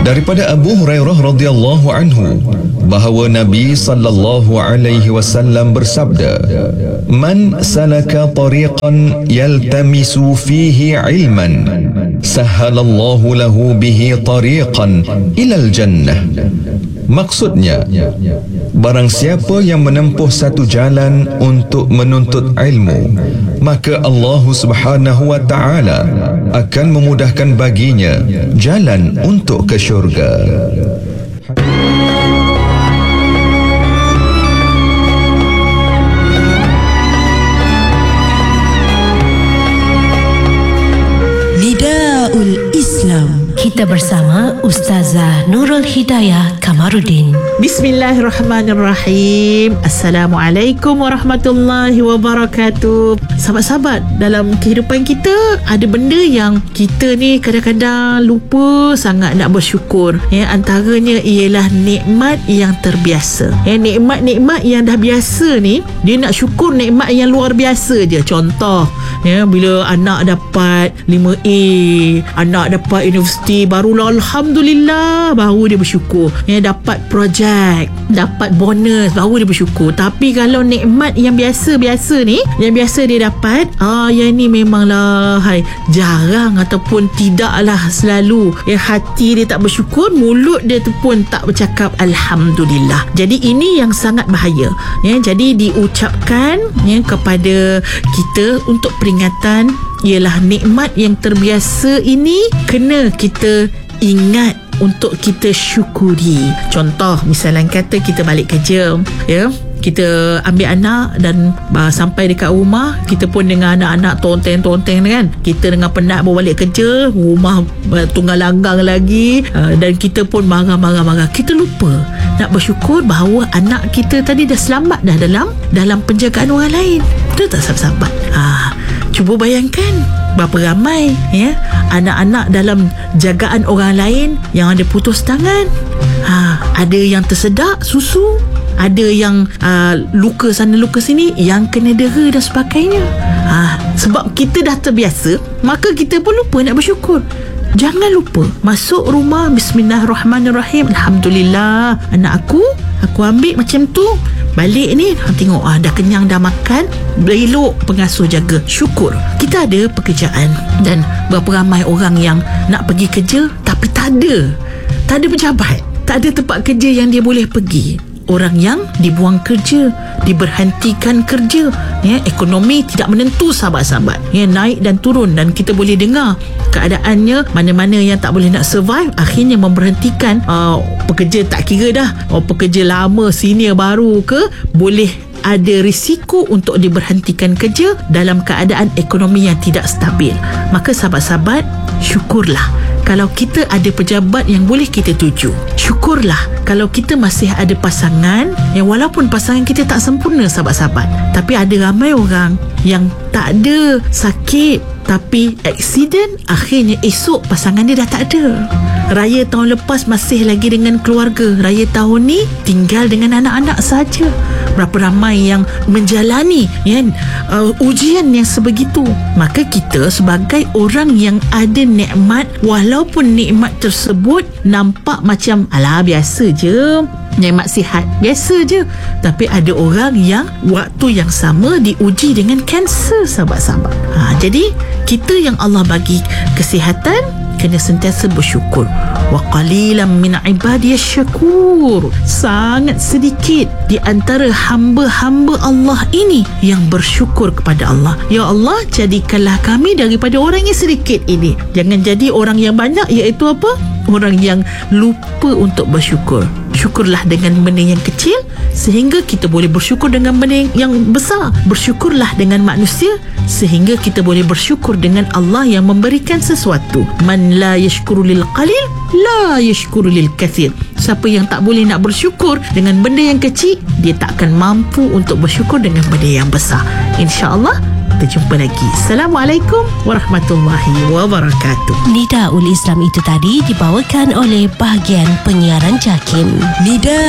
daripada Abu Hurairah radhiyallahu anhu bahawa Nabi sallallahu alaihi wasallam bersabda, "Man salaka tariqan yaltamisu fihi ilman, sahhalallahu lahu bihi tariqan ilal jannah." Maksudnya, barang siapa yang menempuh satu jalan untuk menuntut ilmu, maka Allah Subhanahu wa taala akan memudahkan baginya jalan untuk ke syurga. Nidaul Islam. Kita bersama Ustazah Nurul Hidayah Kamarudin. Bismillahirrahmanirrahim. Assalamualaikum warahmatullahi wabarakatuh. Sahabat-sahabat, dalam kehidupan kita ada benda yang kita ni kadang-kadang lupa sangat nak bersyukur. Antaranya ialah nikmat yang terbiasa. Nikmat-nikmat yang dah biasa ni, dia nak syukur nikmat yang luar biasa je. Contoh, bila anak dapat 5A, anak dapat universiti, barulah alhamdulillah, baru dia bersyukur. Dapat projek, dapat bonus, baru dia bersyukur. Tapi kalau nikmat yang biasa-biasa ni, yang biasa dia dapat, yang ni memanglah jarang ataupun tidaklah selalu. Hati dia tak bersyukur, mulut dia tu pun tak bercakap alhamdulillah. Jadi ini yang sangat bahaya. Jadi diucapkan kepada kita untuk peringatan, ialah nikmat yang terbiasa ini kena kita ingat untuk kita syukuri. Contoh, misalnya kata kita balik kerja, kita ambil anak dan sampai dekat rumah, kita pun dengan anak-anak tonteng-tonteng kan. Kita dengan penat bawa balik kerja, rumah tunggal langgang lagi, dan kita pun marah-marah. Kita lupa nak bersyukur bahawa anak kita tadi dah selamat dah dalam penjagaan orang lain. Betul tak sahabat-sahabat? Cuba bayangkan berapa ramai anak-anak dalam jagaan orang lain yang ada putus tangan, ada yang tersedak susu, ada yang luka sana luka sini, yang kena dera dan sebagainya. Sebab kita dah terbiasa, maka kita pun lupa nak bersyukur. Jangan lupa masuk rumah, bismillahirrahmanirrahim, alhamdulillah anak aku ambil macam tu, balik ni tengok dah kenyang, dah makan, elok pengasuh jaga, syukur. Kita ada pekerjaan, dan berapa ramai orang yang nak pergi kerja tapi tak ada pejabat, tak ada tempat kerja yang dia boleh pergi. Orang yang dibuang kerja, diberhentikan kerja, ekonomi tidak menentu sahabat-sahabat, naik dan turun, dan kita boleh dengar keadaannya mana-mana yang tak boleh nak survive, akhirnya memberhentikan pekerja. Tak kira dah pekerja lama, senior, baru ke, boleh ada risiko untuk diberhentikan kerja dalam keadaan ekonomi yang tidak stabil. Maka sahabat-sahabat, syukurlah kalau kita ada pejabat yang boleh kita tuju. Syukurlah kalau kita masih ada pasangan, yang walaupun pasangan kita tak sempurna sahabat-sahabat, tapi ada ramai orang yang tak ada sakit tapi aksiden, akhirnya esok pasangan dia dah tak ada. Raya tahun lepas masih lagi dengan keluarga, raya tahun ni tinggal dengan anak-anak saja. Berapa ramai yang menjalani ujian yang sebegitu. Maka kita sebagai orang yang ada nikmat, walaupun nikmat tersebut nampak macam alah biasa je, nikmat sihat biasa je, tapi ada orang yang waktu yang sama diuji dengan kanser sahabat-sahabat. Jadi kita yang Allah bagi kesihatan kena sentiasa bersyukur. Wa qalilan min ibadiyasy syakur. Sangat sedikit di antara hamba-hamba Allah ini yang bersyukur kepada Allah. Ya Allah, jadikanlah kami daripada orang yang sedikit ini. Jangan jadi orang yang banyak, iaitu apa? Orang yang lupa untuk bersyukur. Syukurlah dengan benda yang kecil sehingga kita boleh bersyukur dengan benda yang besar. Bersyukurlah dengan manusia sehingga kita boleh bersyukur dengan Allah yang memberikan sesuatu. Man la yashkuru lil qalil la yashkuru lil kathir. Siapa yang tak boleh nak bersyukur dengan benda yang kecil, dia tak akan mampu untuk bersyukur dengan benda yang besar. InsyaAllah kita jumpa lagi. Assalamualaikum warahmatullahi wabarakatuh. Nidaul Islam itu tadi dibawakan oleh bahagian penyiaran JAKIM. Nida